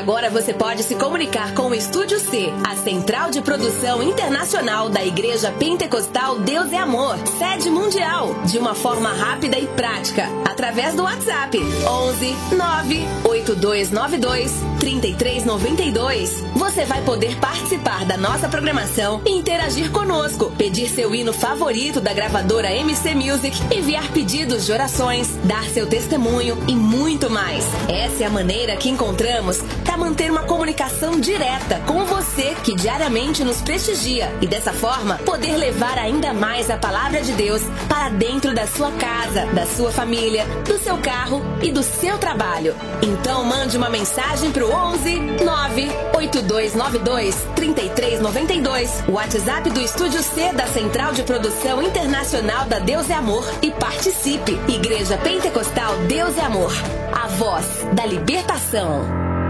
Agora você pode se comunicar com o Estúdio C, a central de produção internacional da Igreja Pentecostal Deus é Amor, sede mundial, de uma forma rápida e prática, através do WhatsApp 11 98292 3392. Você vai poder participar da nossa programação e interagir conosco, pedir seu hino favorito da gravadora MC Music, enviar pedidos de orações, dar seu testemunho e muito mais. Essa é a maneira que encontramos para manter uma comunicação direta com você que diariamente nos prestigia e dessa forma poder levar ainda mais a palavra de Deus para dentro da sua casa, da sua família, do seu carro e do seu trabalho. Então mande uma mensagem para o 11 98292 3392, o WhatsApp do Estúdio C da Central de Produção Internacional da Deus é Amor, e participe. Igreja Pentecostal Deus é Amor, a voz da libertação.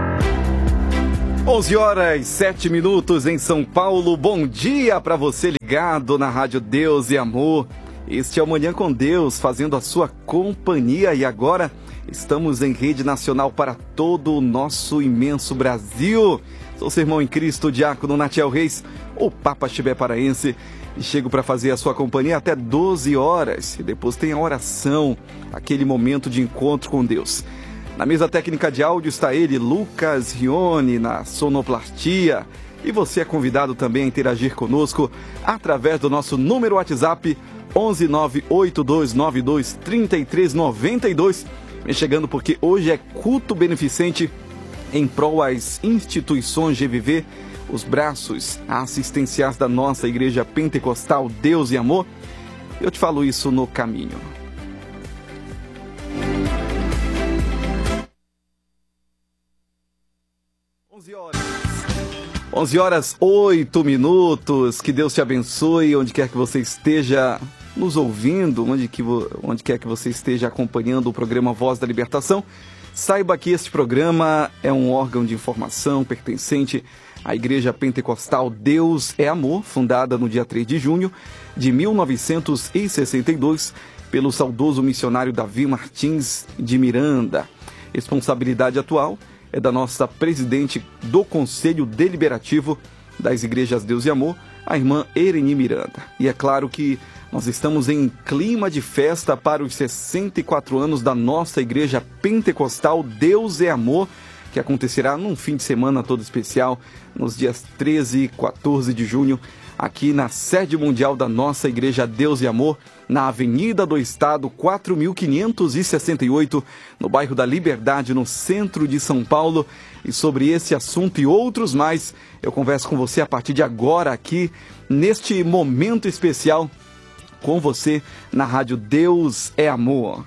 11h07 em São Paulo. Bom dia para você ligado na Rádio Deus e Amor. Este é o Manhã com Deus, fazendo a sua companhia, e agora estamos em rede nacional para todo o nosso imenso Brasil. Sou seu irmão em Cristo, diácono Natiel Reis, o Papa Chibé paraense, e chego para fazer a sua companhia até 12 horas. E depois tem a oração, aquele momento de encontro com Deus. Na mesa técnica de áudio está ele, Lucas Rione, na sonoplastia. E você é convidado também a interagir conosco através do nosso número WhatsApp 11 98292 3392. Vem chegando porque hoje é culto beneficente em prol às instituições GVV, os braços assistenciais da nossa Igreja Pentecostal Deus e Amor. Eu te falo isso no caminho. 11h08. Que Deus te abençoe, onde quer que você esteja nos ouvindo, onde quer que você esteja acompanhando o programa Voz da Libertação. Saiba que este programa é um órgão de informação pertencente à Igreja Pentecostal Deus é Amor, fundada no dia 3 de junho de 1962 pelo saudoso missionário Davi Martins de Miranda. Responsabilidade atual é da nossa presidente do Conselho Deliberativo das Igrejas Deus e Amor, a irmã Ereni Miranda. E é claro que nós estamos em clima de festa para os 64 anos da nossa Igreja Pentecostal Deus é Amor, que acontecerá num fim de semana todo especial, nos dias 13 e 14 de junho, aqui na sede mundial da nossa Igreja Deus e Amor, na Avenida do Estado 4568, no bairro da Liberdade, no centro de São Paulo. E sobre esse assunto e outros mais, eu converso com você a partir de agora aqui, neste momento especial, com você na Rádio Deus é Amor.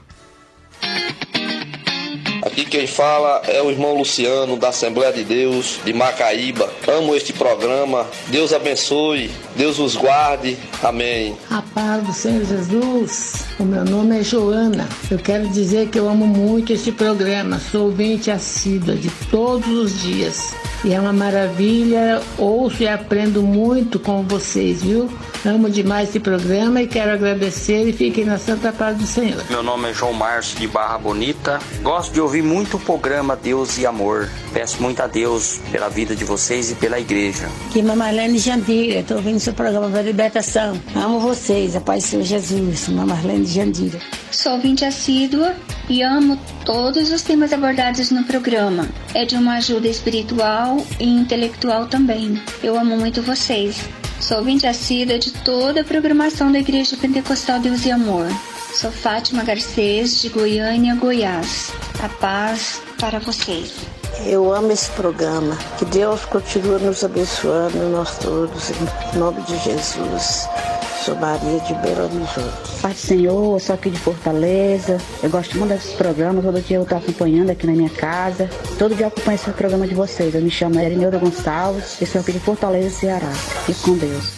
Aqui quem fala é o irmão Luciano, da Assembleia de Deus, de Macaíba. Amo este programa. Deus abençoe, Deus os guarde. Amém. A paz do Senhor Jesus. O meu nome é Joana. Eu quero dizer que eu amo muito este programa. Sou ouvinte assídua de todos os dias. E é uma maravilha. Ouço e aprendo muito com vocês, viu? Amo demais esse programa e quero agradecer, e fiquem na santa paz do Senhor. Meu nome é João Márcio de Barra Bonita. Gosto de ouvir muito o programa Deus e Amor. Peço muito a Deus pela vida de vocês e pela igreja. Aqui é Marlene Jandira. Estou ouvindo seu programa da Libertação. Amo vocês, a paz do Senhor Jesus. Marlene Jandira. Sou ouvinte assídua e amo todos os temas abordados no programa. É de uma ajuda espiritual e intelectual também. Eu amo muito vocês. Sou ouvinte assídua de toda a programação da Igreja Pentecostal Deus e Amor. Sou Fátima Garcês, de Goiânia, Goiás. A paz para vocês. Eu amo esse programa. Que Deus continue nos abençoando, nós todos, em nome de Jesus. Sou Maria de Belo Horizonte. Pai do Senhor, eu sou aqui de Fortaleza. Eu gosto muito desses programas. Todo dia eu estou acompanhando aqui na minha casa. Todo dia eu acompanho esse programa de vocês. Eu me chamo Erineuda Gonçalves. Eu sou aqui de Fortaleza, Ceará. Fique com Deus.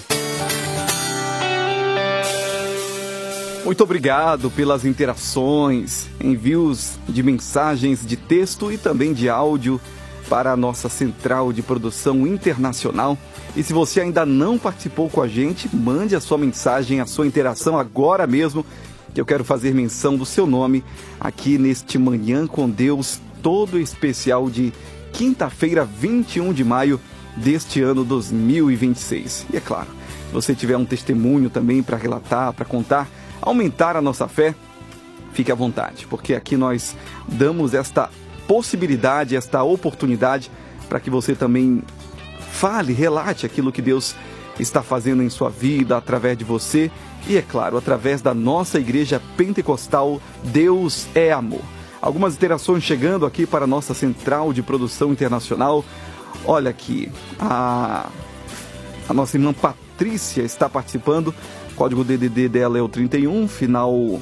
Muito obrigado pelas interações, envios de mensagens de texto e também de áudio para a nossa central de produção internacional. E se você ainda não participou com a gente, mande a sua mensagem, a sua interação agora mesmo, que eu quero fazer menção do seu nome aqui neste Manhã com Deus, todo especial de quinta-feira, 21 de maio deste ano 2026. E é claro, se você tiver um testemunho também para relatar, para contar, aumentar a nossa fé, fique à vontade, porque aqui nós damos esta possibilidade, esta oportunidade para que você também fale, relate aquilo que Deus está fazendo em sua vida, através de você e, é claro, através da nossa igreja pentecostal Deus é Amor. Algumas interações chegando aqui para a nossa central de produção internacional. Olha aqui, a nossa irmã Patrícia está participando, o código DDD dela é o 31, final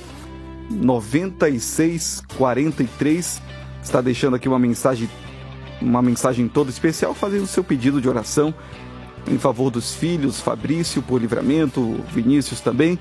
9643, está deixando aqui uma mensagem toda especial, fazendo seu pedido de oração em favor dos filhos, Fabrício por livramento, Vinícius também,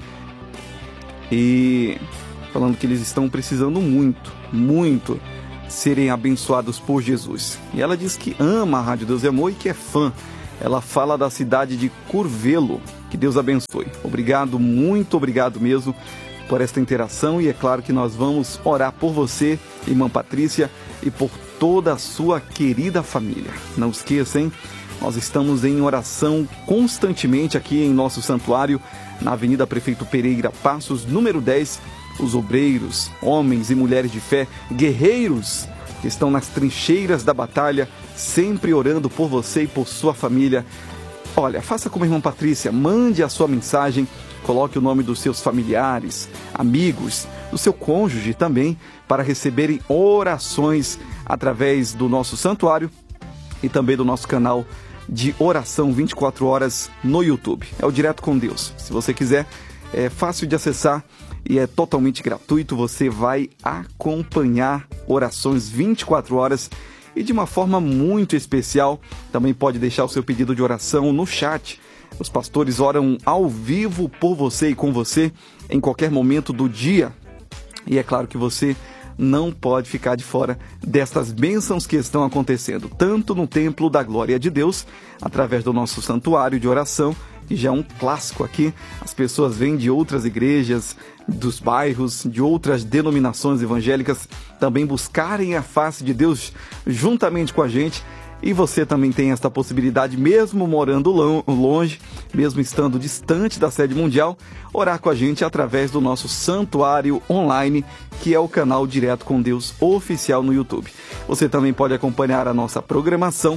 e falando que eles estão precisando muito serem abençoados por Jesus. E ela diz que ama a Rádio Deus e Amor e que é fã. Ela fala da cidade de Curvelo. Que Deus abençoe. Obrigado, muito obrigado mesmo por esta interação, e é claro que nós vamos orar por você, irmã Patrícia, e por toda a sua querida família. Não esqueça, hein? Nós estamos em oração constantemente aqui em nosso santuário, na Avenida Prefeito Pereira Passos, número 10, os obreiros, homens e mulheres de fé, guerreiros, que estão nas trincheiras da batalha, sempre orando por você e por sua família. Olha, faça como a irmã Patrícia, mande a sua mensagem, coloque o nome dos seus familiares, amigos, do seu cônjuge também, para receberem orações através do nosso santuário e também do nosso canal de oração 24 horas no YouTube. É o Direto com Deus. Se você quiser, é fácil de acessar e é totalmente gratuito. Você vai acompanhar orações 24 horas e de uma forma muito especial. Também pode deixar o seu pedido de oração no chat. Os pastores oram ao vivo por você e com você em qualquer momento do dia. E é claro que você não pode ficar de fora destas bênçãos que estão acontecendo, tanto no Templo da Glória de Deus, através do nosso santuário de oração, que já é um clássico aqui. As pessoas vêm de outras igrejas, dos bairros, de outras denominações evangélicas, também buscarem a face de Deus juntamente com a gente. E você também tem esta possibilidade, mesmo morando longe, mesmo estando distante da sede mundial, orar com a gente através do nosso santuário online, que é o canal Direto com Deus oficial no YouTube. Você também pode acompanhar a nossa programação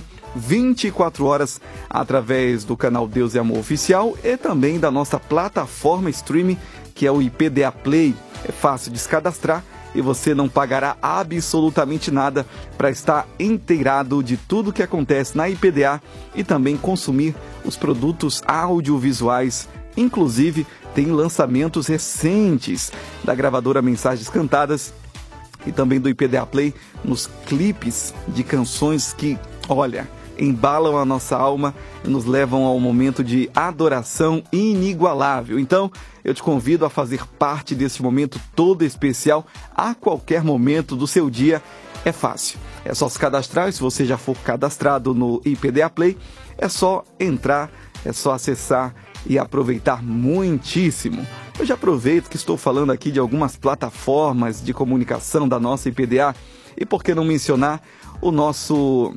24 horas através do canal Deus e Amor Oficial e também da nossa plataforma streaming, que é o IPDA Play. É fácil de se cadastrar e você não pagará absolutamente nada para estar inteirado de tudo que acontece na IPDA e também consumir os produtos audiovisuais. Inclusive, tem lançamentos recentes da gravadora Mensagens Cantadas e também do IPDA Play nos clipes de canções que, olha, embalam a nossa alma e nos levam ao momento de adoração inigualável. Então, eu te convido a fazer parte desse momento todo especial a qualquer momento do seu dia. É fácil, é só se cadastrar. E se você já for cadastrado no IPDA Play, é só entrar, é só acessar e aproveitar muitíssimo. Eu já aproveito que estou falando aqui de algumas plataformas de comunicação da nossa IPDA, e por que não mencionar o nosso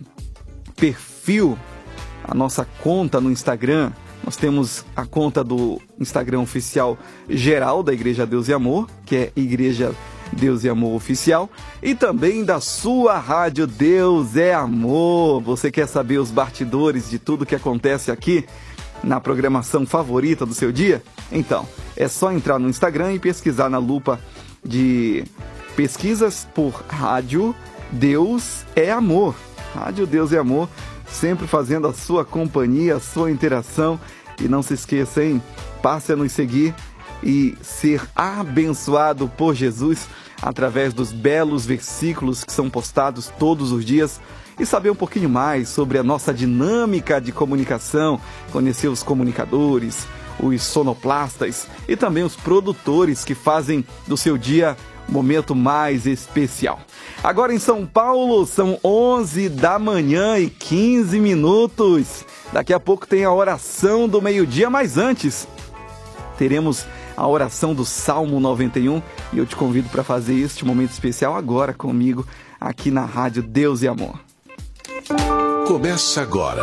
perfil, a nossa conta no Instagram. Nós temos a conta do Instagram oficial geral da Igreja Deus e Amor, que é Igreja Deus e Amor Oficial, e também da sua rádio Deus é Amor. Você quer saber os bastidores de tudo que acontece aqui na programação favorita do seu dia? Então, é só entrar no Instagram e pesquisar na lupa de pesquisas por Rádio Deus é Amor. Rádio Deus e Amor, sempre fazendo a sua companhia, a sua interação. E não se esqueça, hein? Passe a nos seguir e ser abençoado por Jesus através dos belos versículos que são postados todos os dias, e saber um pouquinho mais sobre a nossa dinâmica de comunicação, conhecer os comunicadores, os sonoplastas e também os produtores que fazem do seu dia um momento mais especial. Agora em São Paulo são 11 da manhã e 15 minutos. Daqui a pouco tem a oração do meio-dia, mas antes teremos a oração do Salmo 91 e eu te convido para fazer este momento especial agora comigo aqui na Rádio Deus e Amor. Começa agora.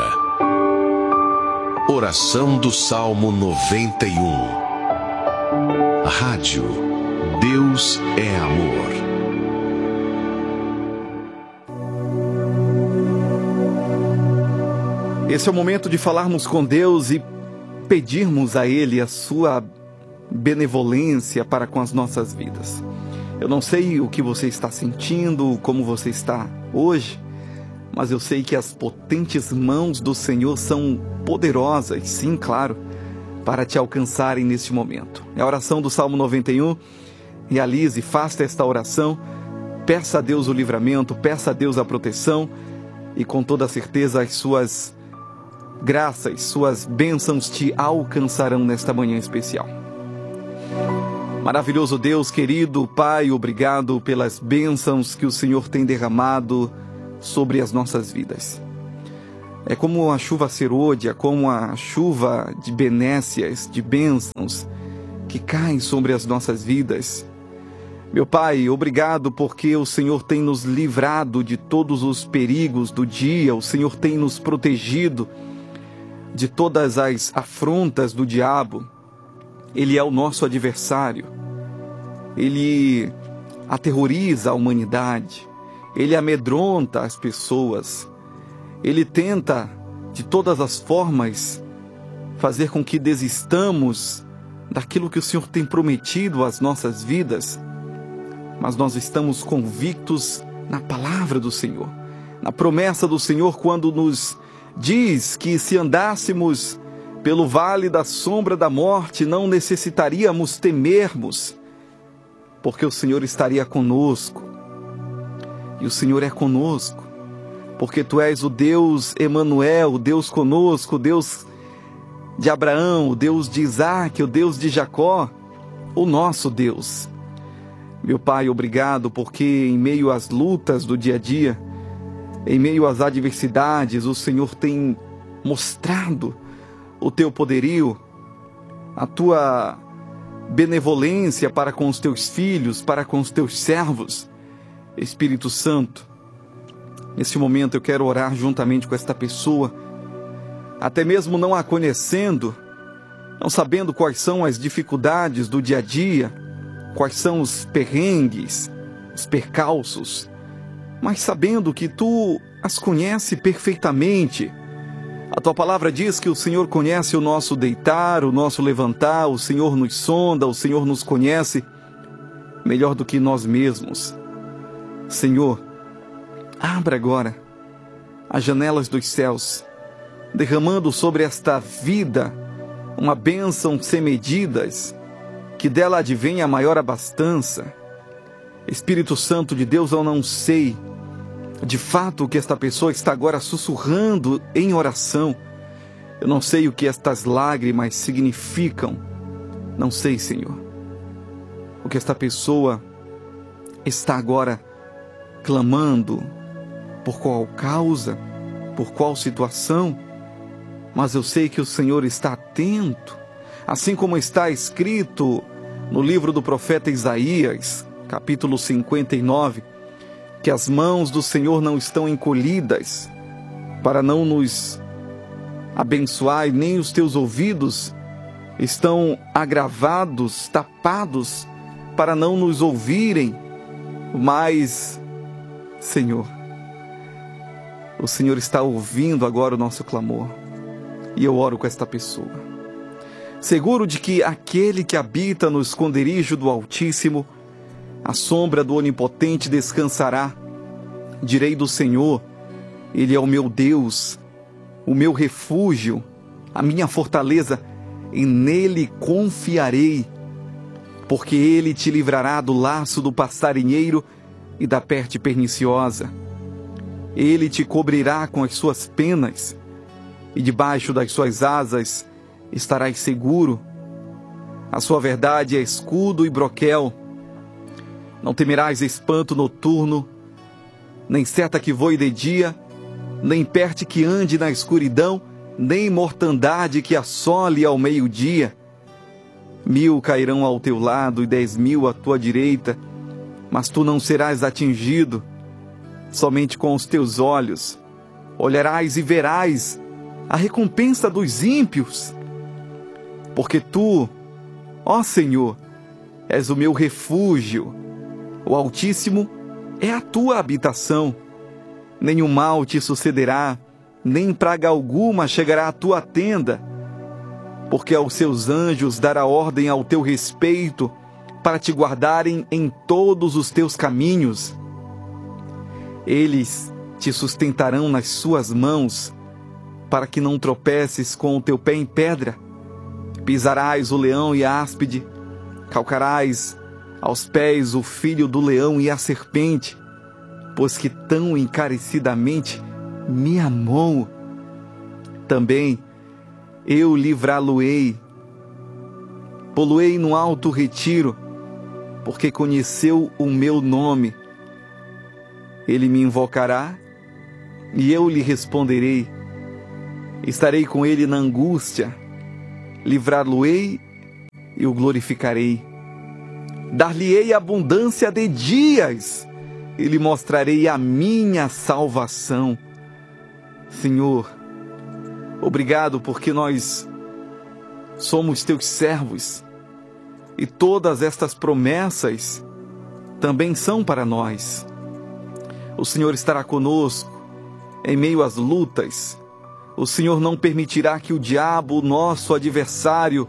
Oração do Salmo 91. Rádio Deus é Amor. Esse é o momento de falarmos com Deus e pedirmos a Ele a sua benevolência para com as nossas vidas. Eu não sei o que você está sentindo, como você está hoje, mas eu sei que as potentes mãos do Senhor são poderosas, sim, claro, para te alcançarem neste momento. É a oração do Salmo 91. Realize, faça esta oração, peça a Deus o livramento, peça a Deus a proteção e com toda certeza as suas graças, suas bênçãos te alcançarão nesta manhã especial. Maravilhoso Deus, querido Pai, obrigado pelas bênçãos que o Senhor tem derramado sobre as nossas vidas. É como a chuva serôdia, como a chuva de benécias, de bênçãos que caem sobre as nossas vidas. Meu Pai, obrigado porque o Senhor tem nos livrado de todos os perigos do dia, o Senhor tem nos protegido de todas as afrontas do diabo. Ele é o nosso adversário. Ele aterroriza a humanidade. Ele amedronta as pessoas. Ele tenta, de todas as formas, fazer com que desistamos daquilo que o Senhor tem prometido às nossas vidas. Mas nós estamos convictos na palavra do Senhor, na promessa do Senhor, quando nos diz que se andássemos pelo vale da sombra da morte, não necessitaríamos temermos, porque o Senhor estaria conosco. E o Senhor é conosco, porque Tu és o Deus Emanuel, o Deus conosco, o Deus de Abraão, o Deus de Isaac, o Deus de Jacó, o nosso Deus. Meu Pai, obrigado, porque em meio às lutas do dia a dia, em meio às adversidades, o Senhor tem mostrado o Teu poderio, a Tua benevolência para com os Teus filhos, para com os Teus servos. Espírito Santo, neste momento eu quero orar juntamente com esta pessoa, até mesmo não a conhecendo, não sabendo quais são as dificuldades do dia a dia, quais são os perrengues, os percalços, mas sabendo que Tu as conhece perfeitamente. A Tua palavra diz que o Senhor conhece o nosso deitar, o nosso levantar, o Senhor nos sonda, o Senhor nos conhece melhor do que nós mesmos. Senhor, abra agora as janelas dos céus, derramando sobre esta vida uma bênção sem medidas, que dela advém a maior abastança. Espírito Santo de Deus, eu não sei de fato o que esta pessoa está agora sussurrando em oração. Eu não sei o que estas lágrimas significam. Não sei, Senhor, o que esta pessoa está agora clamando, por qual causa, por qual situação, mas eu sei que o Senhor está atento, assim como está escrito no livro do profeta Isaías, capítulo 59, que as mãos do Senhor não estão encolhidas para não nos abençoar, e nem os Teus ouvidos estão agravados, tapados, para não nos ouvirem. Mas, Senhor, o Senhor está ouvindo agora o nosso clamor, e eu oro com esta pessoa, seguro de que aquele que habita no esconderijo do Altíssimo, a sombra do Onipotente descansará. Direi do Senhor, Ele é o meu Deus, o meu refúgio, a minha fortaleza, e nele confiarei, porque Ele te livrará do laço do passarinheiro e da peste perniciosa. Ele te cobrirá com as suas penas, e debaixo das suas asas estarás seguro. A sua verdade é escudo e broquel. Não temerás espanto noturno, nem seta que voe de dia, nem peste que ande na escuridão, nem mortandade que assole ao meio-dia. 1000 cairão ao teu lado e 10.000 à tua direita, mas tu não serás atingido. Somente com os teus olhos olharás e verás a recompensa dos ímpios, porque tu, ó Senhor, és o meu refúgio, o Altíssimo é a tua habitação. Nenhum mal te sucederá, nem praga alguma chegará à tua tenda, porque aos seus anjos dará ordem ao teu respeito, para te guardarem em todos os teus caminhos. Eles te sustentarão nas suas mãos, para que não tropeces com o teu pé em pedra. Pisarás o leão e a áspide, calcarás aos pés o filho do leão e a serpente, pois que tão encarecidamente me amou. Também eu livrá-lo-ei, pô-lo-ei no alto retiro, porque conheceu o meu nome. Ele me invocará e eu lhe responderei. Estarei com ele na angústia, livrá-lo-ei e o glorificarei. Dar-lhe-ei abundância de dias e lhe mostrarei a minha salvação. Senhor, obrigado porque nós somos teus servos e todas estas promessas também são para nós. O Senhor estará conosco em meio às lutas. O Senhor não permitirá que o diabo, nosso adversário,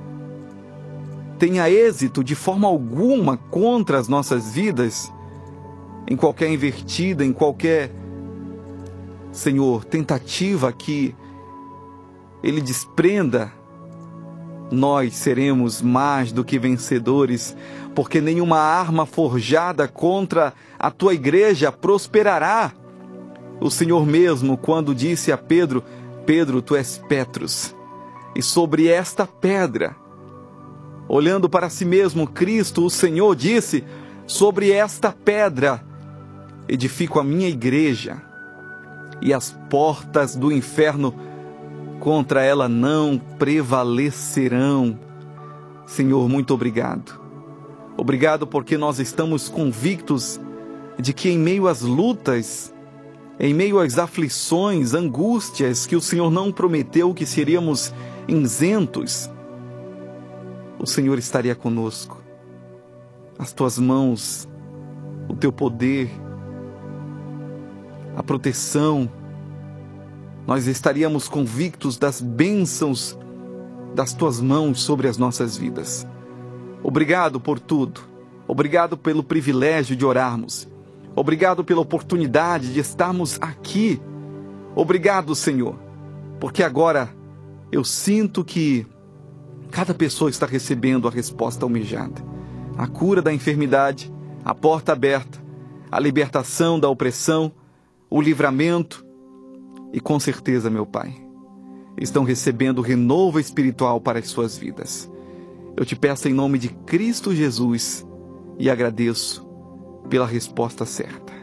tenha êxito de forma alguma contra as nossas vidas, em qualquer invertida, em qualquer, Senhor, tentativa que ele desprenda. Nós seremos mais do que vencedores, porque nenhuma arma forjada contra a tua igreja prosperará. O Senhor mesmo, quando disse a Pedro, Pedro, tu és Petrus, e sobre esta pedra, olhando para si mesmo, Cristo, o Senhor, disse, sobre esta pedra edifico a minha igreja, e as portas do inferno contra ela não prevalecerão. Senhor, muito obrigado. Obrigado porque nós estamos convictos de que em meio às lutas, em meio às aflições, angústias, que o Senhor não prometeu que seríamos isentos, o Senhor estaria conosco. As tuas mãos, o teu poder, a proteção, nós estaríamos convictos das bênçãos das tuas mãos sobre as nossas vidas. Obrigado por tudo. Obrigado pelo privilégio de orarmos. Obrigado pela oportunidade de estarmos aqui. Obrigado, Senhor, porque agora eu sinto que cada pessoa está recebendo a resposta almejada. A cura da enfermidade, a porta aberta, a libertação da opressão, o livramento e, com certeza, meu Pai, estão recebendo renovo espiritual para as suas vidas. Eu te peço em nome de Cristo Jesus e agradeço pela resposta certa.